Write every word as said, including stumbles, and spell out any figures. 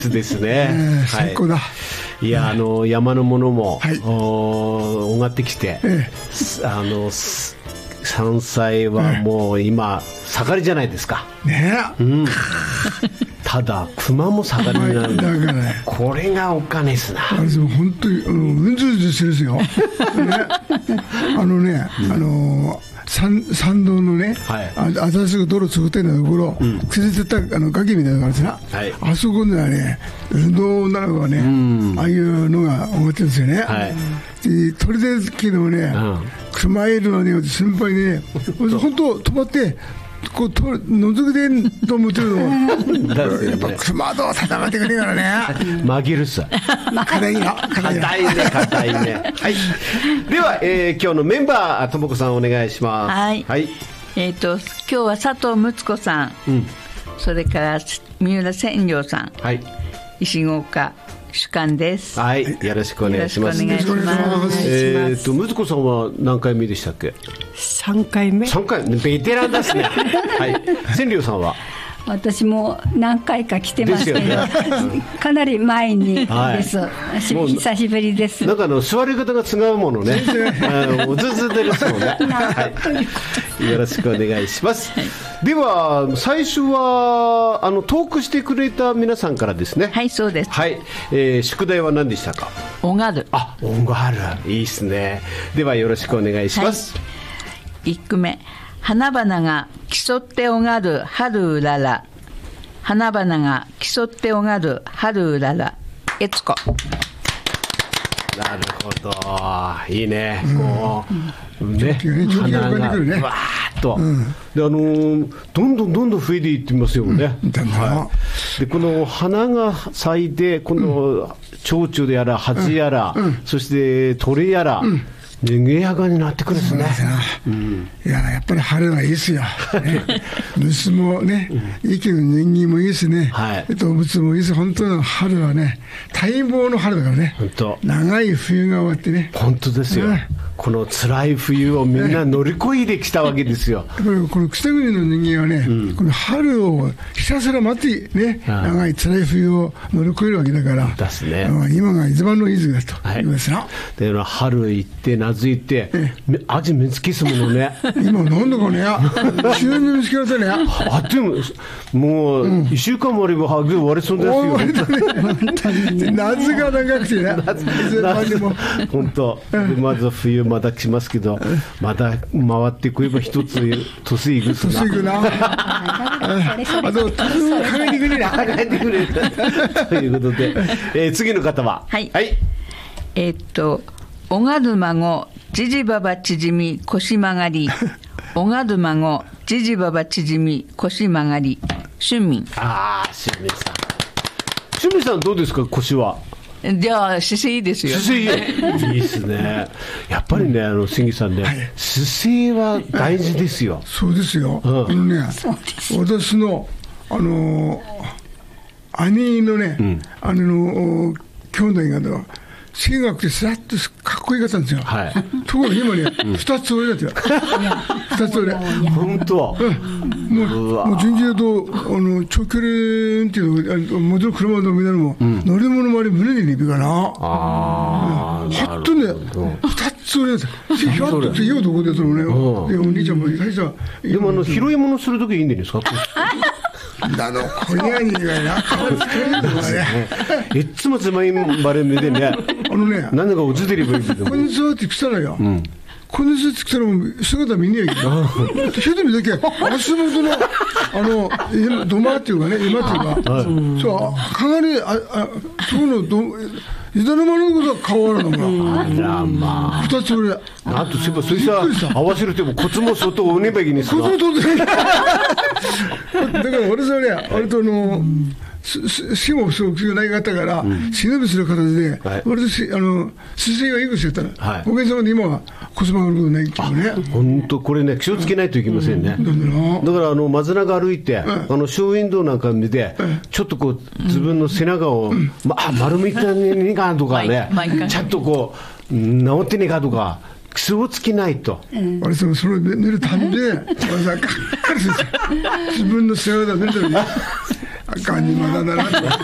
ですね、 えー、最高だ、 はい、いや、あの山のものも、はい、お上がってきて、えー、あの山菜はもう今盛りじゃないですかねえ、うん、 ただ熊も盛りになる、だから、ね、これがお金ですな。 あれ本当にうんずうずしてるんですよ、ね、あのね、うん、あの山, 山道のね、はい、あ新しく道路作ってるところ、うん、崩れてたあの崖みたいなのがあるんですな、はい、あそこにはね運動なのがね、うん、ああいうのが思ってるんですよね、はい、で鳥ですけどもね、うん、熊いるのに心配でね本当止まってこうと覗けてと思ってるのやっぱ熊と戦ってくれからね紛るさ硬いな硬いね硬いねはい、では、えー、今日のメンバーともこさんお願いします。 はい、はい、えー、と今日は佐藤睦子さん、うん、それから三浦千両さん、はい、石岡主幹です。 はい、よろしくお願いします。 よろしくお願いします。 えーと睦子さんは何回目でしたっけ？ さんかいめ。 さんかいめ、ベテランですね。はい。千両さんは？ 私も何回か来てますけど、ね、かなり前にです、はい、久しぶりです。 なんかあの座り方が違うものね、もうずずでですもんね、はい、よろしくお願いします、はい、では最初はあのトークしてくれた皆さんからですね。 はい、そうです、 はい、えー、宿題は何でしたか？ おがる。 あ、おがる、いいですね。ではよろしくお願いします、はい、 いっくめ、花々が競っておがる春うらら。花々が競っておがる春うらら。えつこ。 なるほど、いいね、うん、こう、うん、ね、花がわーっと、うん、であのー、どんどんどんどん増えていってますよね、うん、はい、でこの花が咲いてこの蝶々でやら蜂やら、うん、そして鳥やら、うん、賑やかになってくるんですね。 うん、いややっぱり春はいいですよ、ね、虫もね、うん、息の人間もいいしね、はい、動物もいいし、本当の春はね待望の春だからね。本当長い冬が終わってね。 本当ですよ、ね、この辛い冬をみんな乗り越えてきたわけですよ。 これこの北国の人間はね、うん、この春をひたすら待ってね、うん、長い辛い冬を乗り越えるわけだから、ですね、今が一番のいい時だと言いますな、はい、 で春行って夏行って、ええ、味見つけすものね。 今なんだかね、急に見つけられてね、 あでももういっしゅうかんもあれば終わりそうですよ、 ね、夏が長くてね、夏も本当で、まず冬まだ来ますけど、まだ回ってくれば一つ年いくすな、 年いくなあと帰ってくれな帰ってくれということで、えー、次の方は、 はい、はい、えー、っとおがる孫じじばば縮み腰曲がり。おがる孫じじばば縮み腰曲がり。春民。 ああ、春民さん。春民さんどうですか、腰は？ じゃあ姿勢いいですよ。 姿勢いいですね。やっぱりね、あの杉さんね、はい、姿勢は大事ですよ。 そうですよ、うん、あのね、私のあの兄のね、うん、あの兄弟がね、性格でスラッとかっこよかったんですよ、はい、ところが今ね、うん、ふたつ俺だってよふたつ俺本当、うん、 もうもう順次とあの長距離運転のもちろん車のみんなのも、うん、乗り物もあれ胸に指かな、ああ、はっとねふたつ俺だってひゃっとって言うとこでそのね、お兄ちゃんも最初はでもあの拾い物するときいいんですか？ あの小屋にな顔つけるんだね。いつもつまみまれ目でね、あのね、何か映ってればいいけど、 こんにちはって来たらよ、うん、こんにちはって来たらもう姿見ねえけど、一人見だけ足元のあの土間っていうかね、今っていうか、はい、そう鏡ああそこのどいざの間のことは顔あるのかな。 あらまあ。 二つ俺。 あとそういえばそいつは合わせるってもコツも相当おねばいきにする。 コツも取ってない。だから俺それ割とあの死もすごくないかったから、うん、死ぬびする形で、はい、割としあの姿勢がいいくしてたら、はい、おかげさまで今はコツもあることないけどね。本当これね気をつけないといけませんね。うん、だからあの松中歩いて、うん、あのショーウィンドウなんか見て、うん、ちょっとこう自分の背中を、うんまあ、丸めたねかとかね、ちゃんとこう治ってねかとか。気をつけないと、 うん、俺それ寝るたんびで俺さがっかりする自分の背中が出てるねあかんにまだだな